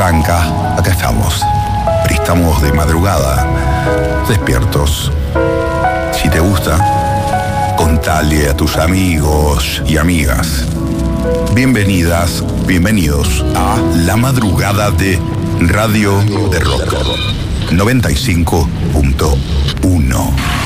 tranca, acá estamos. Pero estamos de madrugada, despiertos. Si te gusta, contale a tus amigos y amigas. Bienvenidas, bienvenidos a La Madrugada de Radio de Rock 95.1.